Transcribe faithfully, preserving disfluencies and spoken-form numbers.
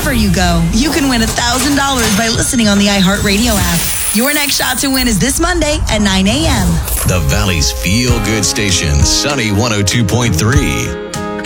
wherever you go. You can win one thousand dollars by listening on the iHeartRadio app. Your next shot to win is this Monday at nine a.m. The Valley's feel-good station, Sunny one oh two point three.